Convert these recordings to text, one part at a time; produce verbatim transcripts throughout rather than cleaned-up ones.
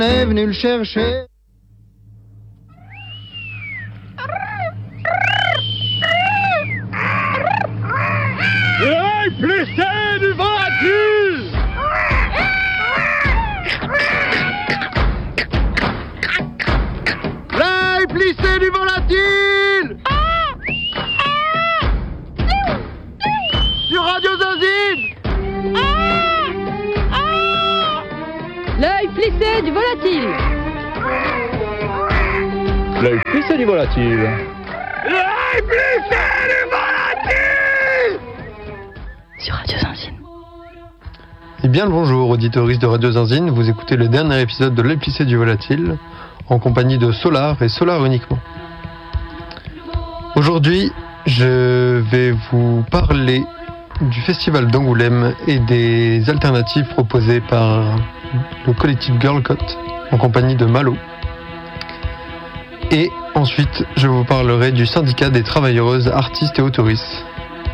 est venu le chercher. Hey, plissé du volatile! L'œil plissé du volatile! Sur Radio Zazine! L'œil plissé du volatile! L'œil plissé du volatile! L'œil plissé du volatile! Sur Radio Zazine. Et bien le bonjour, auditoristes de Radio Zazine, vous écoutez le dernier épisode de L'œil plissé du volatile, en compagnie de Solar et Solar uniquement. Aujourd'hui, je vais vous parler du festival d'Angoulême et des alternatives proposées par le collectif Girl Cot en compagnie de Malo. Et ensuite, je vous parlerai du syndicat des travailleuses, artistes et autoristes.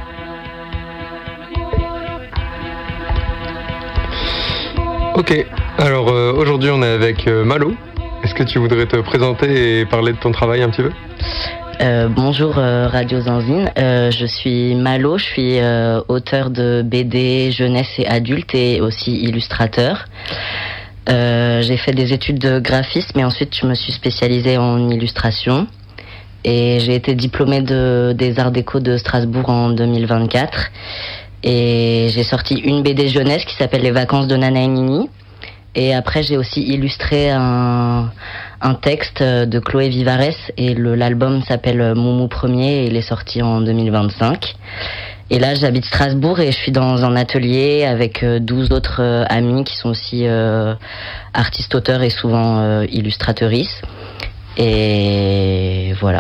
Ok, alors euh, aujourd'hui on est avec euh, Malo. Est-ce que tu voudrais te présenter et parler de ton travail un petit peu ? Euh, bonjour euh, Radio Zanzine, euh, je suis Malo, je suis euh, auteur de B D jeunesse et adulte et aussi illustrateur. Euh, j'ai fait des études de graphisme et ensuite je me suis spécialisée en illustration. Et j'ai été diplômée de, des Arts Déco de Strasbourg en deux mille vingt-quatre. Et j'ai sorti une B D jeunesse qui s'appelle Les Vacances de Nana et Nini. Et après, j'ai aussi illustré un, un texte de Chloé Vivares et le, l'album s'appelle Moumou Premier et il est sorti en deux mille vingt-cinq. Et là, j'habite Strasbourg et je suis dans un atelier avec douze autres euh, amis qui sont aussi euh, artistes-auteurs et souvent euh, illustratrices. Et voilà.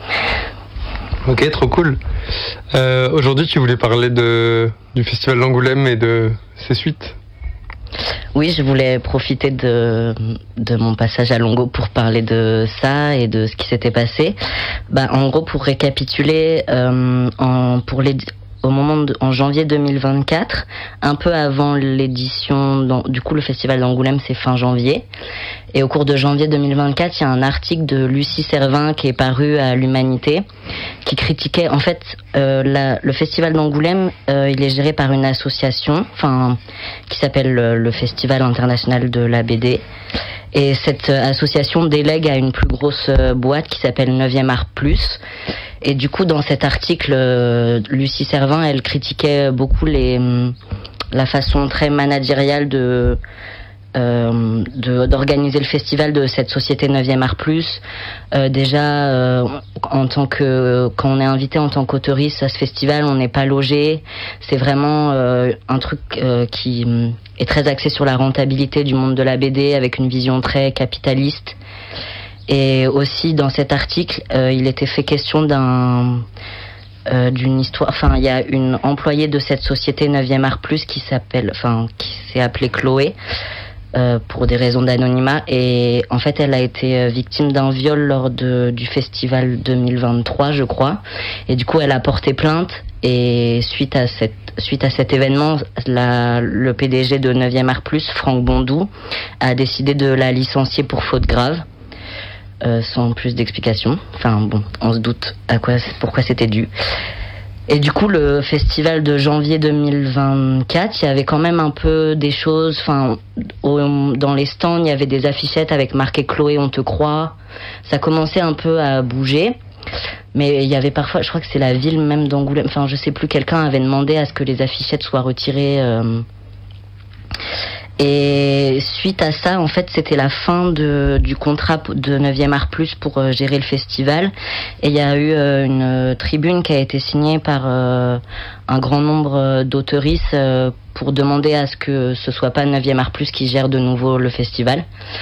Ok, trop cool. Euh, aujourd'hui, tu voulais parler de, du festival d'Angoulême et de ses suites. Oui, je voulais profiter de, de mon passage à Longo pour parler de ça et de ce qui s'était passé. Bah, en gros, pour récapituler, euh, en, pour les, au moment de, en janvier deux mille vingt-quatre, un peu avant l'édition, dans, du coup, le festival d'Angoulême, c'est fin janvier. Et au cours de janvier deux mille vingt-quatre, il y a un article de Lucie Servin qui est paru à l'Humanité, qui critiquait, en fait, euh, la, le festival d'Angoulême, euh, il est géré par une association, enfin, qui s'appelle le, le Festival International de la B D. Et cette association délègue à une plus grosse boîte qui s'appelle neuvième Art Plus. Et du coup, dans cet article, euh, Lucie Servin, elle critiquait beaucoup les, la façon très managériale de, euh, de, d'organiser le festival de cette société neuvième Art Plus. Euh, déjà, euh, en tant que, quand on est invité en tant qu'autoriste à ce festival, on n'est pas logé. C'est vraiment euh, un truc euh, qui est très axé sur la rentabilité du monde de la B D avec une vision très capitaliste. Et aussi dans cet article, euh, il était fait question d'un euh, d'une histoire. Enfin, il y a une employée de cette société neuvième Art Plus qui s'appelle, enfin, qui s'est appelée Chloé euh, pour des raisons d'anonymat. Et en fait, elle a été victime d'un viol lors de du festival deux mille vingt-trois, je crois. Et du coup, elle a porté plainte. Et suite à cette suite à cet événement, la, le P D G de neuvième Art Plus, Franck Bondou, a décidé de la licencier pour faute grave. Euh, sans plus d'explications. Enfin bon, on se doute à quoi, pourquoi c'était dû. Et du coup, le festival de janvier deux mille vingt-quatre, il y avait quand même un peu des choses. Enfin, au, dans les stands, il y avait des affichettes avec marqué Chloé, on te croit. Ça commençait un peu à bouger. Mais il y avait parfois, je crois que c'est la ville même d'Angoulême, enfin je sais plus, quelqu'un avait demandé à ce que les affichettes soient retirées. Euh, Et suite à ça, en fait, c'était la fin de, du contrat de neuvième Art Plus pour euh, gérer le festival. Et il y a eu euh, une tribune qui a été signée par euh, un grand nombre d'auteuristes euh, pour demander à ce que ce soit pas neuvième Art Plus qui gère de nouveau le festival.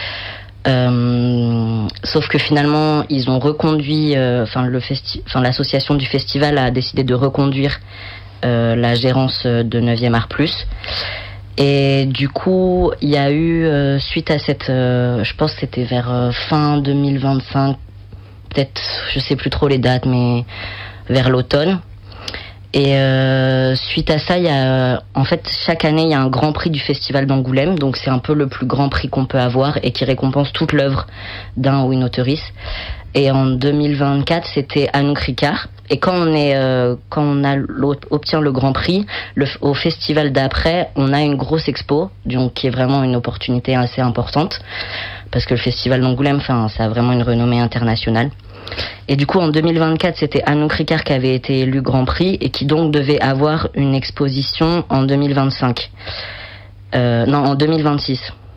Euh, sauf que finalement, ils ont reconduit, enfin euh, le festi- enfin l'association du festival a décidé de reconduire euh, la gérance de neuvième Art Plus. Et du coup, il y a eu, euh, suite à cette, euh, je pense que c'était vers euh, fin deux mille vingt-cinq, peut-être, je sais plus trop les dates, mais vers l'automne, Et euh, suite à ça, il y a, en fait, chaque année, il y a un grand prix du Festival d'Angoulême. Donc, c'est un peu le plus grand prix qu'on peut avoir et qui récompense toute l'œuvre d'un ou une auteurice. Et en deux mille vingt-quatre, c'était Anouk Ricard. Et quand on est, euh, quand on a obtient le grand prix, le, au festival d'après, on a une grosse expo, donc qui est vraiment une opportunité assez importante, parce que le Festival d'Angoulême, enfin, ça a vraiment une renommée internationale. Et du coup, en deux mille vingt-quatre, c'était Anouk Ricard qui avait été élue Grand Prix et qui donc devait avoir une exposition en deux mille vingt-cinq. Euh, non, en deux mille vingt-six.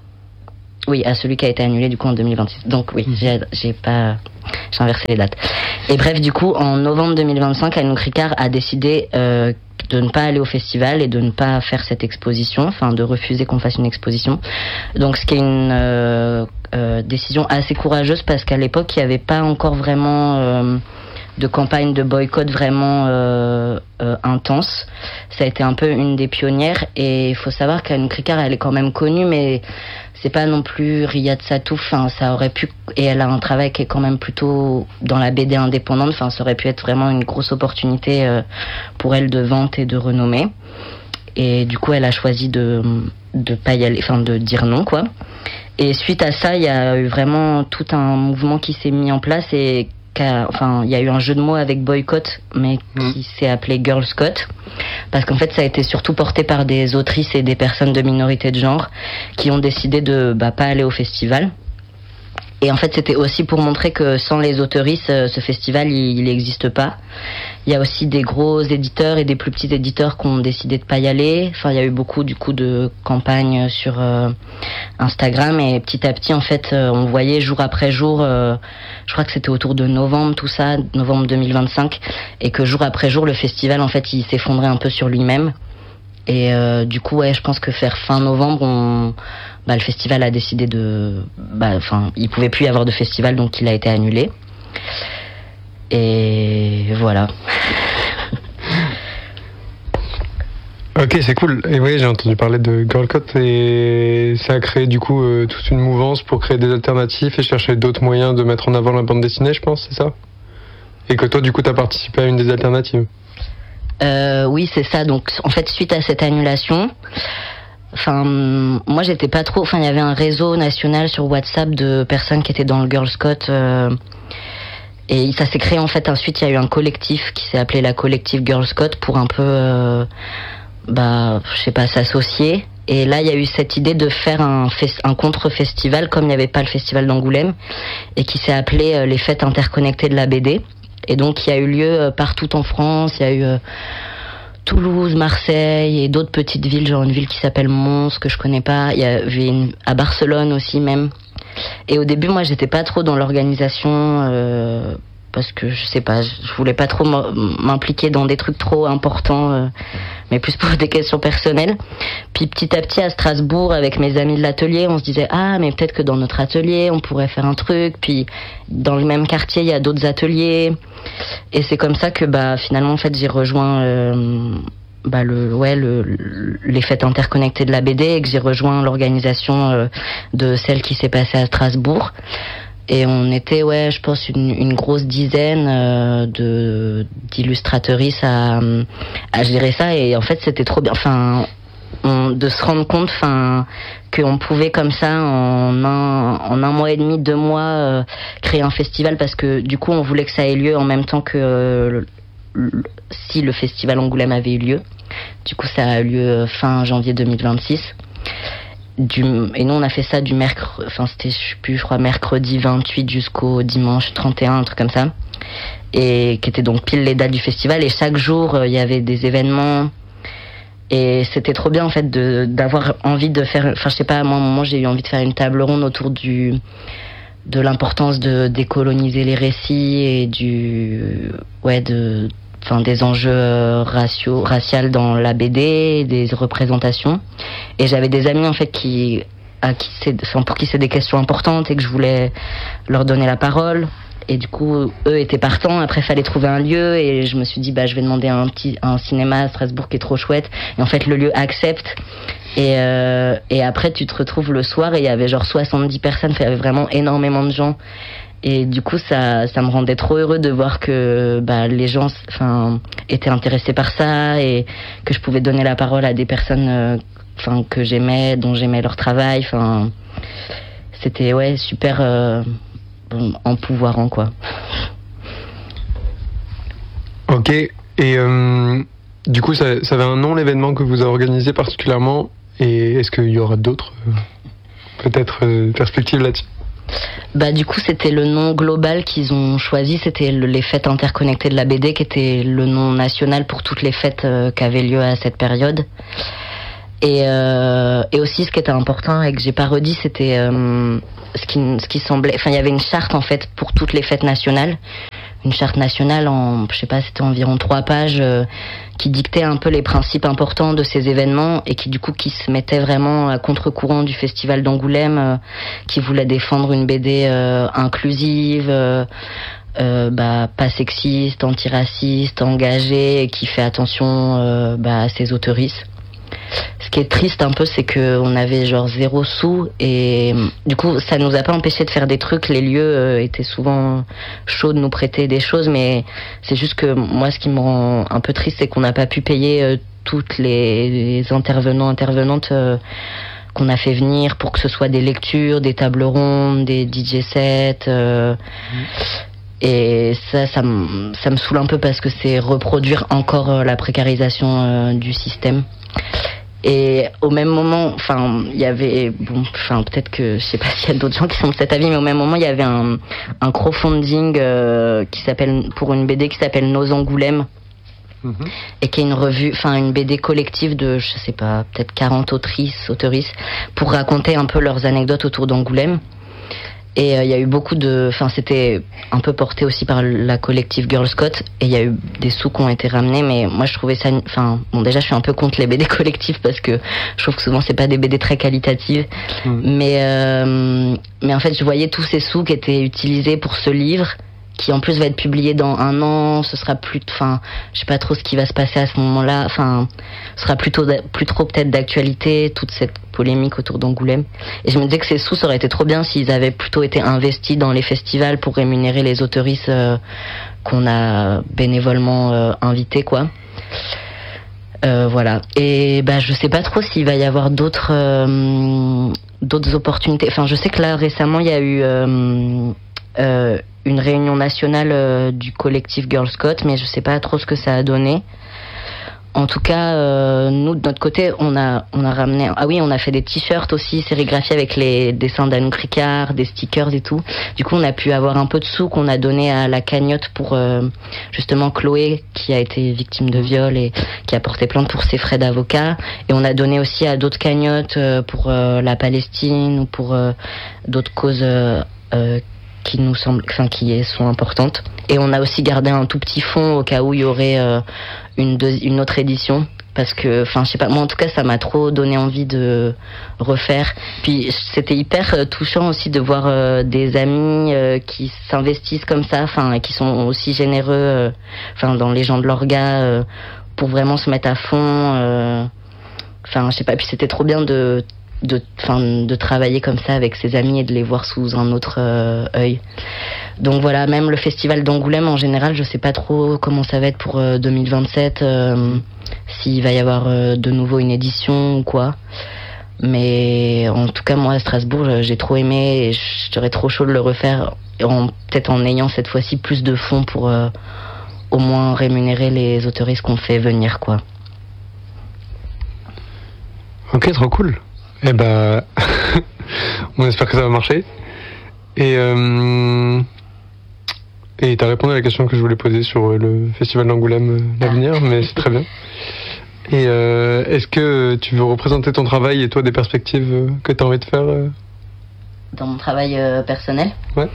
Oui, à celui qui a été annulé du coup en deux mille vingt-six. Donc oui, j'ai, j'ai pas, j'ai inversé les dates. Et bref, du coup, en novembre deux mille vingt-cinq, Anouk Ricard a décidé euh, de ne pas aller au festival et de ne pas faire cette exposition, enfin de refuser qu'on fasse une exposition. Donc ce qui est une euh, euh, décision assez courageuse parce qu'à l'époque, il n'y avait pas encore vraiment euh, de campagne de boycott vraiment euh, euh, intense. Ça a été un peu une des pionnières et il faut savoir qu'Anouk Ricard, elle est quand même connue, mais c'est pas non plus Riyad Satouf, enfin ça aurait pu, et elle a un travail qui est quand même plutôt dans la B D indépendante, enfin ça aurait pu être vraiment une grosse opportunité euh, pour elle de vente et de renommée. Et du coup elle a choisi de de pas y aller, enfin de dire non quoi. Et suite à ça, il y a eu vraiment tout un mouvement qui s'est mis en place et enfin il y a eu un jeu de mots avec boycott, mais qui mmh. s'est appelé Girl Scott, parce qu'en fait ça a été surtout porté par des autrices et des personnes de minorité de genre qui ont décidé de bah, pas aller au festival. Et en fait c'était aussi pour montrer que sans les auteurices, ce festival il n'existe pas. Il y a aussi des gros éditeurs et des plus petits éditeurs qui ont décidé de pas y aller. Enfin il y a eu beaucoup du coup de campagnes sur euh, Instagram et petit à petit en fait euh, on voyait jour après jour, euh, je crois que c'était autour de novembre tout ça, novembre deux mille vingt-cinq, et que jour après jour le festival en fait il s'effondrait un peu sur lui-même. Et euh, du coup ouais je pense que vers fin novembre on bah, le festival a décidé de bah enfin il pouvait plus y avoir de festival donc il a été annulé. Et voilà. Ok, c'est cool. Et oui, j'ai entendu parler de Girl Code et ça a créé du coup euh, toute une mouvance pour créer des alternatives et chercher d'autres moyens de mettre en avant la bande dessinée, je pense, c'est ça? Et que toi, du coup, t'as participé à une des alternatives? Euh, oui, c'est ça. Donc, en fait, suite à cette annulation, enfin, moi, j'étais pas trop. Enfin, il y avait un réseau national sur WhatsApp de personnes qui étaient dans le Girl Scout. Euh, et ça s'est créé en fait. Ensuite, il y a eu un collectif qui s'est appelé la collective Girl Scout pour un peu, euh, bah, je sais pas, s'associer. Et là, il y a eu cette idée de faire un, fest- un contre-festival, comme il n'y avait pas le festival d'Angoulême, et qui s'est appelé euh, les Fêtes interconnectées de la B D. Et donc, il y a eu lieu euh, partout en France. Il y a eu euh, Toulouse, Marseille et d'autres petites villes, genre une ville qui s'appelle Mons, que je connais pas. Il y avait une, à Barcelone aussi même. Et au début, moi, j'étais pas trop dans l'organisation euh, parce que je sais pas, je voulais pas trop m'impliquer dans des trucs trop importants, euh, mais plus pour des questions personnelles. Puis petit à petit, à Strasbourg, avec mes amis de l'atelier, on se disait ah, mais peut-être que dans notre atelier, on pourrait faire un truc. Puis dans le même quartier, il y a d'autres ateliers. Et c'est comme ça que bah finalement, en fait, j'ai rejoint. Euh, bah le ouais le, le les fêtes interconnectées de la B D et que j'ai rejoint l'organisation euh, de celle qui s'est passée à Strasbourg. Et on était, ouais, je pense, une, une grosse dizaine euh, de d'illustratrices à, à gérer ça. Et en fait, c'était trop bien. Enfin, on, de se rendre compte, enfin, qu'on pouvait comme ça, en un, en un mois et demi, deux mois, euh, créer un festival. Parce que du coup, on voulait que ça ait lieu en même temps que euh, le, le, si le festival Angoulême avait eu lieu. Du coup, ça a eu lieu fin janvier deux mille vingt-six. Du, et nous on a fait ça du mercredi, enfin c'était je sais plus, je crois mercredi vingt-huit jusqu'au dimanche trente et un, un truc comme ça, et qui était donc pile les dates du festival. Et chaque jour il euh, y avait des événements et c'était trop bien en fait de d'avoir envie de faire, enfin je sais pas, moi à un moment j'ai eu envie de faire une table ronde autour du de l'importance de décoloniser les récits et du ouais de enfin des enjeux raciaux, raciaux dans la B D, des représentations. Et j'avais des amis en fait qui, à qui c'est, enfin pour qui c'est des questions importantes et que je voulais leur donner la parole. Et du coup, eux étaient partants. Après, il fallait trouver un lieu et je me suis dit, bah, je vais demander un petit, un cinéma à Strasbourg qui est trop chouette. Et en fait, le lieu accepte. Et euh, et après, tu te retrouves le soir et il y avait genre soixante-dix personnes. Il y avait vraiment énormément de gens. Et du coup, ça, ça me rendait trop heureux de voir que bah, les gens, enfin, étaient intéressés par ça et que je pouvais donner la parole à des personnes, euh, enfin, que j'aimais, dont j'aimais leur travail. Enfin, c'était ouais super euh, empouvoirant, quoi. Ok. Et euh, du coup, ça, ça avait un nom, l'événement que vous avez organisé particulièrement. Et est-ce qu'il y aura d'autres euh, peut-être euh, perspectives là-dessus? Bah du coup c'était le nom global qu'ils ont choisi, c'était le, les fêtes interconnectées de la B D, qui était le nom national pour toutes les fêtes euh, qui avaient lieu à cette période. Et, euh, et aussi ce qui était important et que j'ai pas redit, c'était euh, ce qui ce qui semblait, enfin il y avait une charte en fait pour toutes les fêtes nationales, une charte nationale en, je sais pas, c'était environ trois pages euh, qui dictait un peu les principes importants de ces événements et qui du coup qui se mettait vraiment à contre-courant du festival d'Angoulême, euh, qui voulait défendre une B D euh, inclusive, euh, euh, bah pas sexiste, antiraciste, engagée, et qui fait attention euh, bah, à ses auteurices. Ce qui est triste un peu, c'est que on avait genre zéro sous et du coup ça nous a pas empêché de faire des trucs. Les lieux euh, étaient souvent chauds de nous prêter des choses, mais c'est juste que moi ce qui me rend un peu triste, c'est qu'on n'a pas pu payer euh, toutes les, les intervenants intervenantes euh, qu'on a fait venir pour que ce soit des lectures, des tables rondes, des D J sets. Euh, mmh. Et ça, ça me, ça me saoule un peu parce que c'est reproduire encore euh, la précarisation euh, du système. Et au même moment, enfin, il y avait, bon, enfin, peut-être que, je sais pas s'il y a d'autres gens qui sont de cet avis, mais au même moment, il y avait un, un crowdfunding euh, qui s'appelle, pour une B D qui s'appelle Nos Angoulême, mmh. et qui est une revue, enfin, une B D collective de, je sais pas, peut-être quarante autrices, auteuristes, pour raconter un peu leurs anecdotes autour d'Angoulême. Et il euh, y a eu beaucoup de... Enfin, c'était un peu porté aussi par la collective Girl Scout. Et il y a eu des sous qui ont été ramenés. Mais moi, je trouvais ça... Enfin, bon, déjà, je suis un peu contre les B D collectives parce que je trouve que souvent, c'est pas des B D très qualitatives. Mmh. Mais, euh, mais en fait, je voyais tous ces sous qui étaient utilisés pour ce livre, qui en plus va être publié dans un an. Ce sera plus... Enfin, je sais pas trop ce qui va se passer à ce moment-là. Enfin, ce sera plutôt plus trop peut-être d'actualité, toute cette polémique autour d'Angoulême. Et je me disais que ces sous, ça aurait été trop bien s'ils avaient plutôt été investis dans les festivals pour rémunérer les autoristes euh, qu'on a bénévolement euh, invités, quoi. Euh, voilà. Et bah, je sais pas trop s'il va y avoir d'autres euh, d'autres opportunités. Enfin, je sais que là, récemment, il y a eu euh, euh, une réunion nationale euh, du collectif Girl Scout, mais je sais pas trop ce que ça a donné. En tout cas, euh, nous, de notre côté, on a, on a ramené... Ah oui, on a fait des t-shirts aussi sérigraphiés avec les dessins d'Anouk Ricard, des stickers et tout. Du coup, on a pu avoir un peu de sous qu'on a donné à la cagnotte pour, euh, justement, Chloé, qui a été victime de viol et qui a porté plainte pour ses frais d'avocat. Et on a donné aussi à d'autres cagnottes euh, pour euh, la Palestine ou pour euh, d'autres causes euh, euh, qui nous semblent, enfin, qui sont importantes. Et on a aussi gardé un tout petit fonds au cas où il y aurait euh, une, deux, une autre édition, parce que, enfin, je sais pas, moi en tout cas ça m'a trop donné envie de refaire. Puis c'était hyper euh, touchant aussi de voir euh, des amis euh, qui s'investissent comme ça, enfin, qui sont aussi généreux, enfin, euh, dans les gens de l'orga, euh, pour vraiment se mettre à fond. Enfin, euh, je sais pas. Puis c'était trop bien de de enfin de travailler comme ça avec ses amis et de les voir sous un autre euh, œil. Donc voilà, même le festival d'Angoulême en général, je sais pas trop comment ça va être pour euh, deux mille vingt-sept, euh, s'il va y avoir euh, de nouveau une édition ou quoi. Mais en tout cas, moi à Strasbourg, j'ai trop aimé et je serais trop chaud de le refaire, en, peut-être en ayant cette fois-ci plus de fonds pour euh, au moins rémunérer les autoristes qu'on fait venir, quoi. Ok, trop cool. Eh ben, on espère que ça va marcher. Et euh, et t'as répondu à la question que je voulais poser sur le festival d'Angoulême, euh, l'avenir, mais c'est très bien. Et euh, est-ce que tu veux représenter ton travail et toi des perspectives euh, que t'as envie de faire euh... Dans mon travail euh, personnel? Ouais.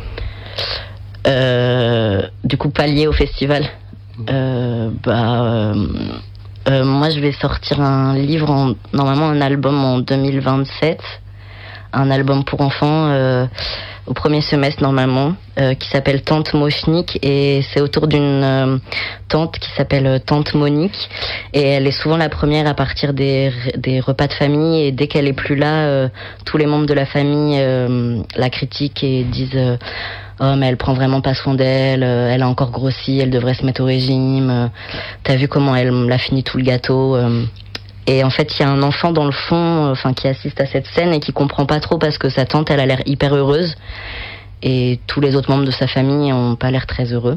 Euh, du coup, pas lié au festival. Euh, bah. Euh, Euh, moi, je vais sortir un livre, en, normalement un album en deux mille vingt-sept, un album pour enfants, euh, au premier semestre normalement, euh, qui s'appelle Tante Mochnik, et c'est autour d'une euh, tante qui s'appelle euh, Tante Monique, et elle est souvent la première à partir des, des repas de famille, et dès qu'elle est plus là, euh, tous les membres de la famille euh, la critiquent et disent euh, oh mais elle prend vraiment pas soin d'elle, euh, elle a encore grossi, elle devrait se mettre au régime, euh, t'as vu comment elle a fini tout le gâteau euh. Et en fait, il y a un enfant dans le fond, enfin, qui assiste à cette scène et qui comprend pas trop parce que sa tante, elle a l'air hyper heureuse. Et tous les autres membres de sa famille ont pas l'air très heureux.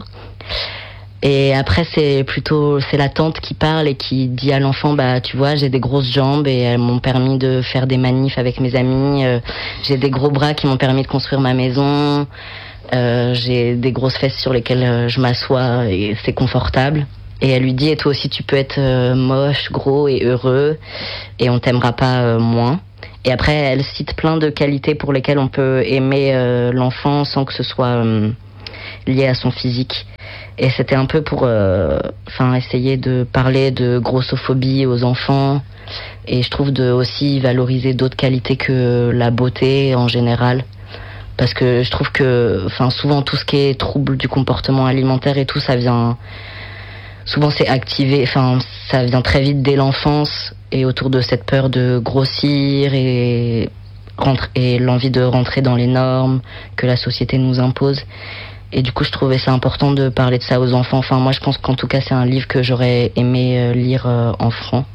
Et après, c'est plutôt, c'est la tante qui parle et qui dit à l'enfant, bah, tu vois, j'ai des grosses jambes et elles m'ont permis de faire des manifs avec mes amis. Euh, j'ai des gros bras qui m'ont permis de construire ma maison. Euh, j'ai des grosses fesses sur lesquelles je m'assois et c'est confortable. Et elle lui dit, et toi aussi tu peux être euh, moche, gros et heureux, et on t'aimera pas euh, moins. Et après, elle cite plein de qualités pour lesquelles on peut aimer euh, l'enfant sans que ce soit euh, lié à son physique. Et c'était un peu pour euh, enfin, essayer de parler de grossophobie aux enfants, et je trouve de aussi valoriser d'autres qualités que la beauté en général. Parce que je trouve que enfin, souvent tout ce qui est trouble du comportement alimentaire et tout, ça vient... Souvent c'est activé, enfin ça vient très vite dès l'enfance et autour de cette peur de grossir et, rentre, et l'envie de rentrer dans les normes que la société nous impose. Et du coup je trouvais ça important de parler de ça aux enfants. Enfin moi je pense qu'en tout cas c'est un livre que j'aurais aimé lire euh, enfant.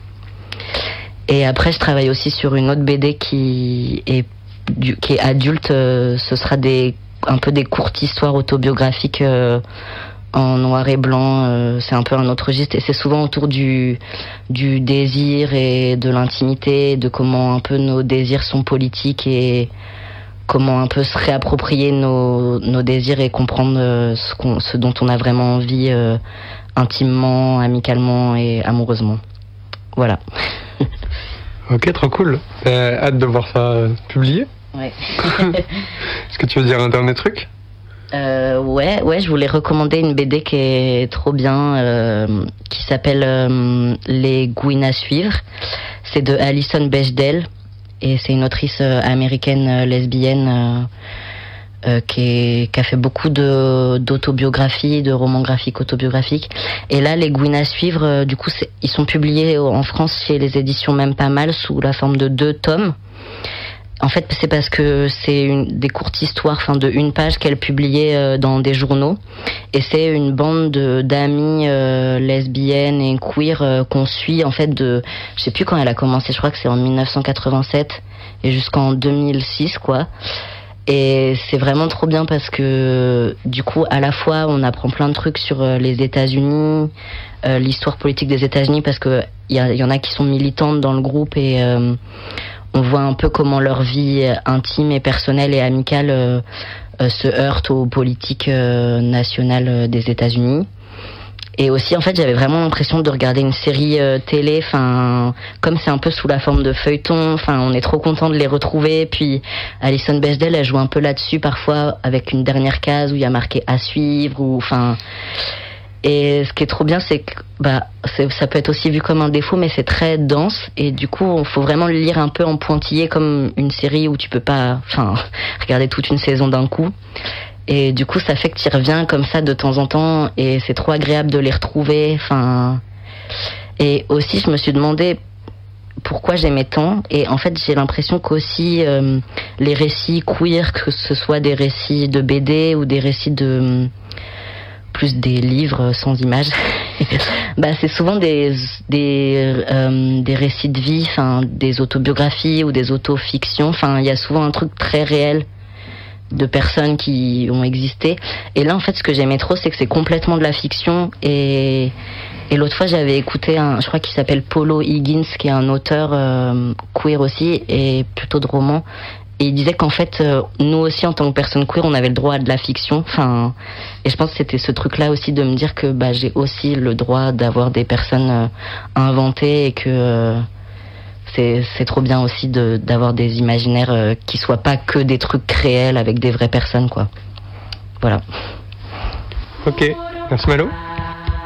Et après je travaille aussi sur une autre B D qui est, qui est adulte, euh, ce sera des, un peu des courtes histoires autobiographiques euh, en noir et blanc, euh, c'est un peu un autre registre et c'est souvent autour du, du désir et de l'intimité, de comment un peu nos désirs sont politiques et comment un peu se réapproprier nos, nos désirs et comprendre euh, ce, qu'on, ce dont on a vraiment envie euh, intimement, amicalement et amoureusement. Voilà. Ok, trop cool. T'as hâte de voir ça euh, publié ? Ouais. Est-ce que tu veux dire un dernier truc ? Euh, ouais, ouais, je voulais recommander une B D qui est trop bien, euh, qui s'appelle euh, Les Gouines à suivre. C'est de Alison Bechdel et c'est une autrice euh, américaine euh, lesbienne euh, euh, qui, est, qui a fait beaucoup de, d'autobiographies, de romans graphiques autobiographiques. Et là, Les Gouines à suivre, euh, du coup, c'est, ils sont publiés en France chez les éditions Même Pas Mal sous la forme de deux tomes. En fait, c'est parce que c'est une, des courtes histoires, enfin de une page qu'elle publiait euh, dans des journaux, et c'est une bande de, d'amis euh, lesbiennes et queer euh, qu'on suit en fait de, je sais plus quand elle a commencé, je crois que c'est en dix-neuf cent quatre-vingt-sept et jusqu'en deux mille six quoi. Et c'est vraiment trop bien parce que du coup à la fois on apprend plein de trucs sur euh, les États-Unis, euh, l'histoire politique des États-Unis parce que il y, y en a qui sont militantes dans le groupe et euh, on voit un peu comment leur vie intime et personnelle et amicale euh, euh, se heurte aux politiques euh, nationales des États-Unis. Et aussi, en fait, j'avais vraiment l'impression de regarder une série euh, télé, enfin, comme c'est un peu sous la forme de feuilleton, enfin, on est trop content de les retrouver. Puis, Alison Bechdel, elle joue un peu là-dessus parfois avec une dernière case où il y a marqué à suivre ou, enfin. Et ce qui est trop bien, c'est que bah, c'est, ça peut être aussi vu comme un défaut, mais c'est très dense. Et du coup, il faut vraiment le lire un peu en pointillé, comme une série où tu peux pas, enfin, regarder toute une saison d'un coup. Et du coup, ça fait que tu y reviens comme ça de temps en temps, et c'est trop agréable de les retrouver. Enfin, et aussi, je me suis demandé pourquoi j'aimais tant. Et en fait, j'ai l'impression qu'aussi euh, les récits queer, que ce soit des récits de B D ou des récits de plus des livres sans images, bah c'est souvent des des euh, des récits de vie, enfin des autobiographies ou des autofictions. Enfin, il y a souvent un truc très réel de personnes qui ont existé. Et là, en fait, ce que j'aimais trop, c'est que c'est complètement de la fiction. Et et l'autre fois, j'avais écouté un, je crois qu'il s'appelle Polo Higgins, qui est un auteur euh, queer aussi et plutôt de romans. Et il disait qu'en fait, euh, nous aussi, en tant que personnes queer, on avait le droit à de la fiction. Enfin, et je pense que c'était ce truc-là aussi de me dire que bah, j'ai aussi le droit d'avoir des personnes euh, inventées et que euh, c'est, c'est trop bien aussi de, d'avoir des imaginaires euh, qui soient pas que des trucs réels avec des vraies personnes, quoi. Voilà. Ok, merci Malo.